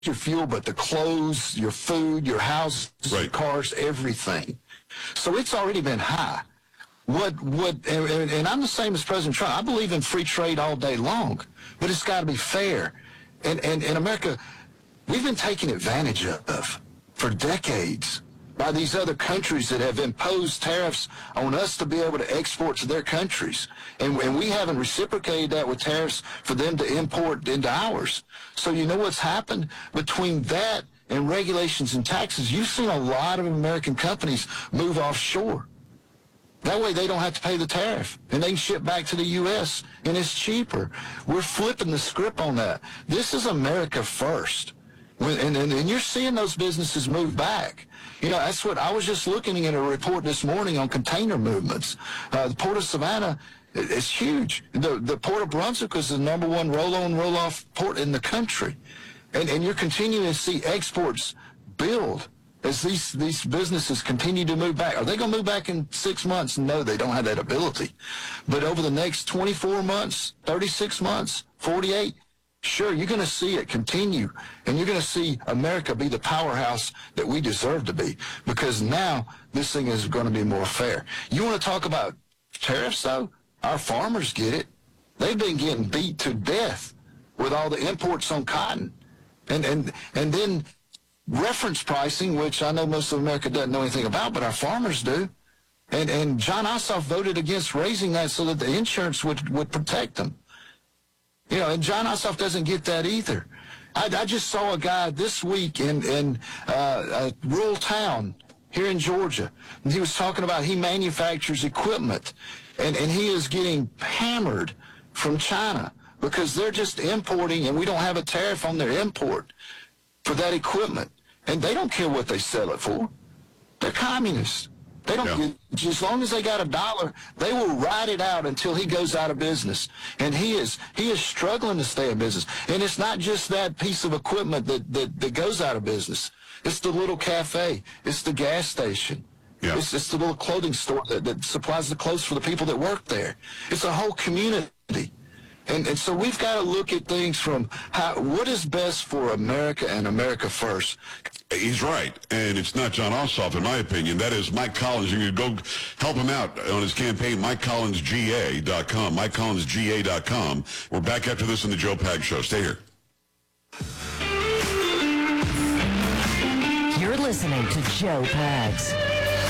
your fuel, but the clothes, your food, your house, your cars, everything. So it's already been high. And I'm the same as President Trump. I believe in free trade all day long, but it's got to be fair. And in America, we've been taken advantage of for decades by these other countries that have imposed tariffs on us to be able to export to their countries. And we haven't reciprocated that with tariffs for them to import into ours. So you know what's happened? Between that and regulations and taxes, you've seen a lot of American companies move offshore. That way they don't have to pay the tariff, and they can ship back to the U.S., and it's cheaper. We're flipping the script on that. This is America first. And you're seeing those businesses move back. You know, that's what I was just looking at a report this morning on container movements. The Port of Savannah is huge. The Port of Brunswick is the #1 roll-on, roll-off port in the country. And you're continuing to see exports build as these businesses continue to move back. Are they going to move back in 6 months? No, they don't have that ability. But over the next 24 months, 36 months, 48, sure, you're going to see it continue, and you're going to see America be the powerhouse that we deserve to be, because now this thing is going to be more fair. You want to talk about tariffs, though? Our farmers get it. They've been getting beat to death with all the imports on cotton. And then reference pricing, which I know most of America doesn't know anything about, but our farmers do. And John Ossoff voted against raising that so that the insurance would protect them. You know, and John Ossoff doesn't get that either. I just saw a guy this week in a rural town here in Georgia, and he was talking about he manufactures equipment, and he is getting hammered from China because they're just importing, and we don't have a tariff on their import for that equipment. And they don't care what they sell it for. They're communists. They don't get, as long as they got $1, they will ride it out until he goes out of business. And he is struggling to stay in business. And it's not just that piece of equipment that goes out of business. It's the little cafe. It's the gas station. Yeah. It's the little clothing store that supplies the clothes for the people that work there. It's a whole community. And so we've got to look at things from what is best for America and America first. He's right, and it's not John Ossoff, in my opinion. That is Mike Collins. You can go help him out on his campaign, MikeCollinsGA.com, MikeCollinsGA.com. We're back after this in the Joe Pags Show. Stay here. You're listening to Joe Pags.